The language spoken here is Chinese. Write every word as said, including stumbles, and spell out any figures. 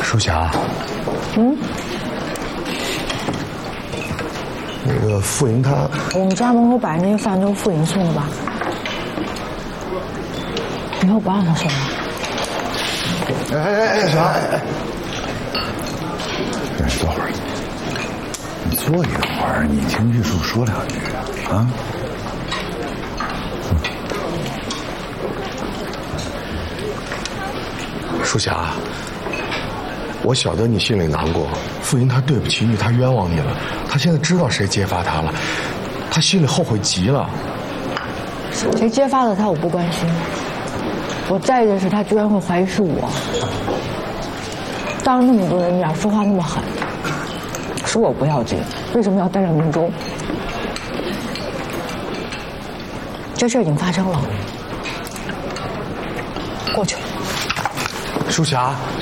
舒霞， 嗯， 那个傅莹她， 我们家门口摆那些饭都是傅莹送的吧？以后不让他送了。 哎哎哎，啥？哎，让你坐会儿。你坐一会儿，你听玉树说两句啊。舒霞，我晓得你心里难过，傅莹她对不起你，她冤枉你了，她现在知道谁揭发她了，她心里后悔极了。 谁揭发的他我不关心，我在意的是他居然会怀疑是我，当着那么多人面说话那么狠，是我不要紧，为什么要担着明忠？这事已经发生了，过去了。 舒霞，